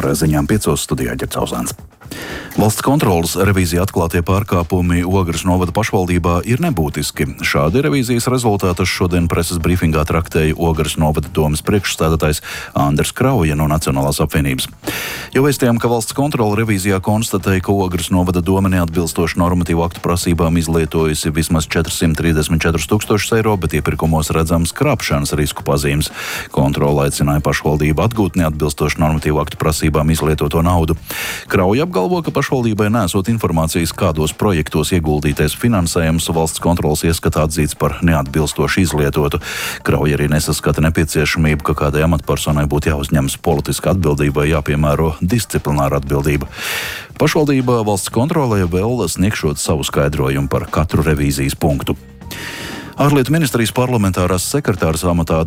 Par ziņām 5 studijā Ģerts Auzāns. Valsts kontroles revīzija atklātie pārkāpumi Ogres novada pašvaldībā ir nebūtiski. Šādi revīzijas rezultātus šodien preses brīfingā traktēja Ogres novada domes priekšstādātājs Andris Krauja no Nacionālās apvienības. Jau vēstījām, ka valsts kontrole revīzijā konstatēja, ka Ogres novada doma neatbilstoši normatīvu aktu prasībām izlietojusi vismaz 434 000 eiro, bet iepirkumos redzams krāpšanas risku pazīmes. Kontrole aicināja pašvaldību atgūt neatbilstoši normatīvu aktu prasībām izlietoto naudu. Krauja apgalvo, ka pašvaldībai nesot informācijas, kādos projektos ieguldītais finansējums valsts kontroles ieskatā atzīts par neatbilstoši izlietotu. Krauja arī nesaskata nepieciešamību, ka kādai amatpersonai būtu jāuzņemas politiska atbildība vai jāpiemēro disciplināra atbildība. Pašvaldība valsts kontrolē vēl sniegšot savu skaidrojumu par katru revīzijas punktu. Ārlietu ministrijas parlamentārās sekretāras amatā